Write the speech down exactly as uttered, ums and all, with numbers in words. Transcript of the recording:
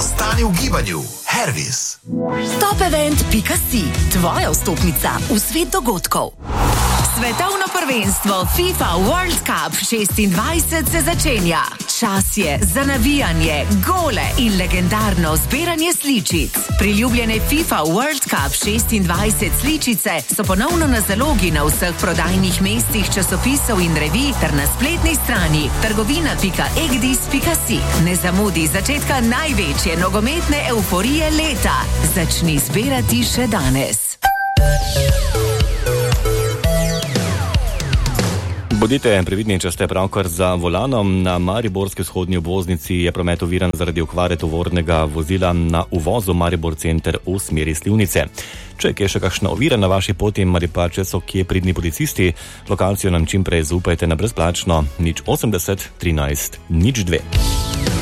Ostani v gibanju. Hervis. Topevent pika si, tvoja vstopnica v svet dogodkov. Svetovno prvenstvo FIFA World Cup šestindvajset se začenja. Čas je za navijanje, gole in legendarno zbiranje sličic. Priljubljene FIFA World Cup šestindvajset sličice so ponovno na zalogi na vseh prodajnih mestih časopisov in revij ter na spletni strani trgovina pika egdis pika si. Ne zamudi začetka največje nogometne euforije leta. Začni zbirati še danes. Bodite previdni, če ste pravkar za volanom. Na mariborski vzhodni obvoznici je promet oviran zaradi okvare tovornega vozila na uvozu Maribor center v smeri Slivnice. Če je še kakšna ovira na vaši poti ali pa če so kje pridni policisti, lokacijo nam čim prej zaupajte na brezplačno nič osemdeset trinajst nič dve.